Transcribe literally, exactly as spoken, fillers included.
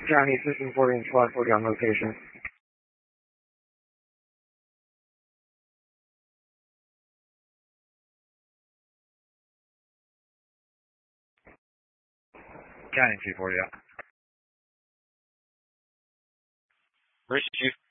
County System forty and Squad forty on location. County two forty, yeah. Rich Chief.